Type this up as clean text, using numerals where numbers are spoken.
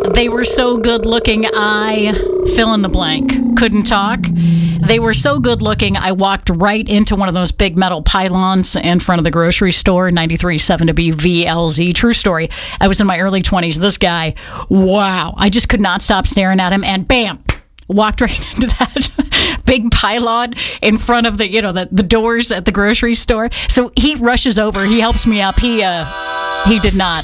They were so good looking, I fill in the blank. Couldn't talk. They were so good looking, I walked right into one of those big metal pylons in front of the grocery store, 93.7 WVLZ. True story. I was in my early 20s. This guy, wow. I just could not stop staring at him, and bam, walked right into that big pylon in front of the doors at the grocery store. So he rushes over. He helps me up. He did not